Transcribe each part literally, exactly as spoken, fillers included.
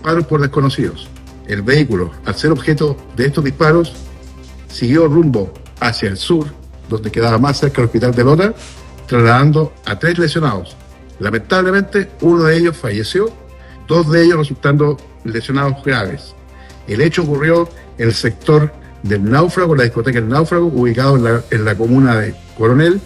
disparos por desconocidos. El vehículo, al ser objeto de estos disparos, siguió rumbo hacia el sur, donde quedaba más cerca del hospital de Lota, trasladando a tres lesionados. Lamentablemente, uno de ellos falleció, dos de ellos resultando lesionados graves. El hecho ocurrió en el sector del Náufrago, la discoteca El Náufrago, ubicado en la, en la comuna de Coronel.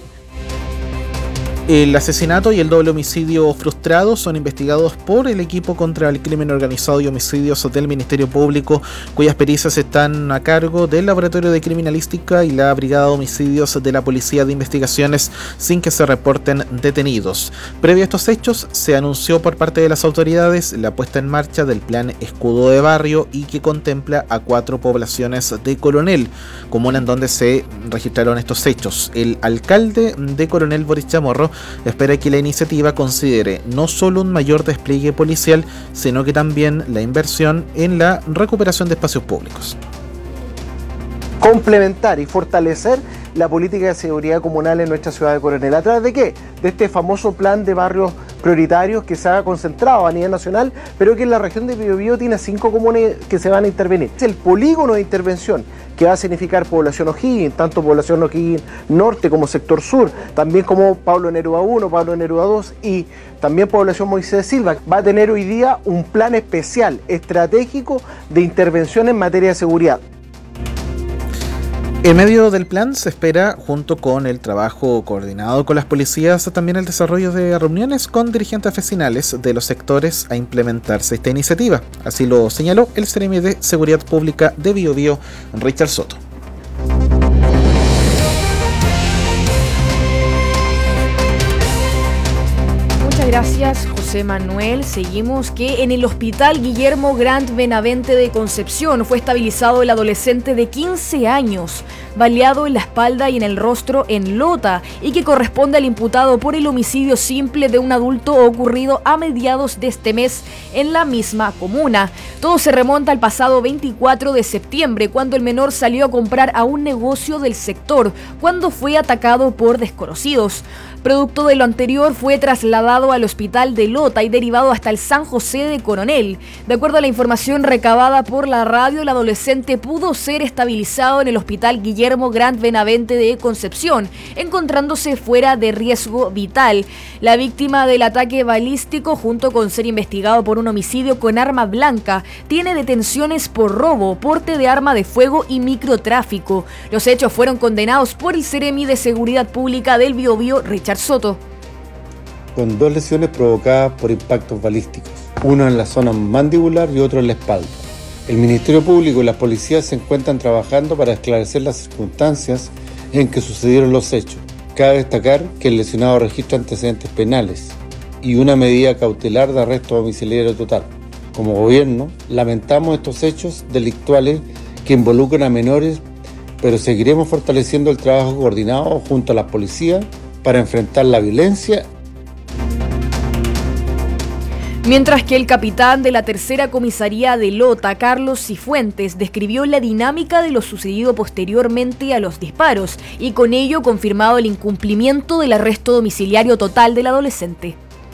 El asesinato y el doble homicidio frustrado son investigados por el equipo contra el crimen organizado y homicidios del Ministerio Público, cuyas pericias están a cargo del Laboratorio de Criminalística y la Brigada de Homicidios de la Policía de Investigaciones, sin que se reporten detenidos. Previo a estos hechos, se anunció por parte de las autoridades la puesta en marcha del Plan Escudo de Barrio y que contempla a cuatro poblaciones de Coronel, comuna en donde se registraron estos hechos. El alcalde de Coronel, Boris Chamorro, espera que la iniciativa considere no solo un mayor despliegue policial, sino que también la inversión en la recuperación de espacios públicos. Complementar y fortalecer la política de seguridad comunal en nuestra ciudad de Coronel. ¿A través de qué? De este famoso plan de barrios prioritarios que se ha concentrado a nivel nacional, pero que en la región de Biobío tiene cinco comunas que se van a intervenir. Es el polígono de intervención que va a significar población O'Higgins, tanto población O'Higgins norte como sector sur, también como Pablo Neruda uno, Pablo Neruda dos y también población Moisés Silva. Va a tener hoy día un plan especial, estratégico de intervención en materia de seguridad. En medio del plan se espera, junto con el trabajo coordinado con las policías, también el desarrollo de reuniones con dirigentes vecinales de los sectores a implementarse esta iniciativa. Así lo señaló el Seremi de Seguridad Pública de Biobío, Richard Soto. Muchas gracias, José Manuel. Seguimos que en el Hospital Guillermo Grant Benavente de Concepción fue estabilizado el adolescente de quince años, baleado en la espalda y en el rostro en Lota, y que corresponde al imputado por el homicidio simple de un adulto ocurrido a mediados de este mes en la misma comuna. Todo se remonta al pasado veinticuatro de septiembre, cuando el menor salió a comprar a un negocio del sector, cuando fue atacado por desconocidos. Producto de lo anterior, fue trasladado al hospital de Lota y derivado hasta el San José de Coronel. De acuerdo a la información recabada por la radio, el adolescente pudo ser estabilizado en el Hospital Guillermo Grant Benavente de Concepción, encontrándose fuera de riesgo vital. La víctima del ataque balístico, junto con ser investigado por un homicidio con arma blanca, tiene detenciones por robo, porte de arma de fuego y microtráfico. Los hechos fueron condenados por el Seremi de Seguridad Pública del Biobío, Richard Soto. Con dos lesiones provocadas por impactos balísticos, uno en la zona mandibular y otro en la espalda. El Ministerio Público y las policías se encuentran trabajando para esclarecer las circunstancias en que sucedieron los hechos. Cabe destacar que el lesionado registra antecedentes penales y una medida cautelar de arresto domiciliario total. Como gobierno, lamentamos estos hechos delictuales que involucran a menores, pero seguiremos fortaleciendo el trabajo coordinado junto a las policías para enfrentar la violencia. Mientras que el capitán de la tercera comisaría de Lota, Carlos Cifuentes, describió la dinámica de lo sucedido posteriormente a los disparos y con ello confirmado el incumplimiento del arresto domiciliario total del adolescente.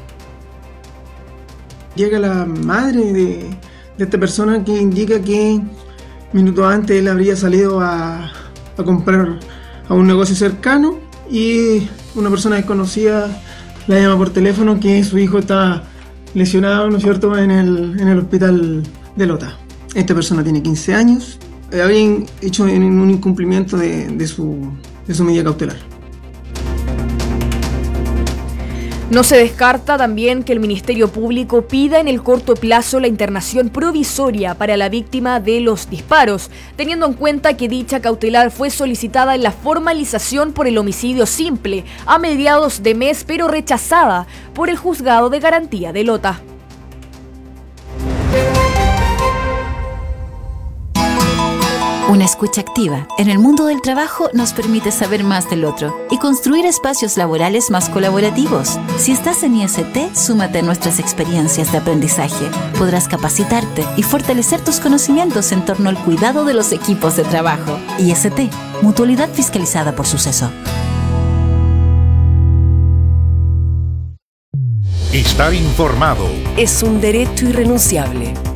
Llega la madre de, de esta persona que indica que minutos antes él habría salido a, a comprar a un negocio cercano y una persona desconocida la llama por teléfono que su hijo está lesionado, ¿no es cierto?, en el, en el hospital de Lota. Esta persona tiene quince años, eh, habrían hecho un incumplimiento de, de, su, de su medida cautelar. No se descarta también que el Ministerio Público pida en el corto plazo la internación provisoria para la víctima de los disparos, teniendo en cuenta que dicha cautelar fue solicitada en la formalización por el homicidio simple a mediados de mes, pero rechazada por el Juzgado de Garantía de Lota. Una escucha activa en el mundo del trabajo nos permite saber más del otro y construir espacios laborales más colaborativos. Si estás en I S T, súmate a nuestras experiencias de aprendizaje. Podrás capacitarte y fortalecer tus conocimientos en torno al cuidado de los equipos de trabajo. I S T, Mutualidad Fiscalizada por Suceso. Estar informado es un derecho irrenunciable.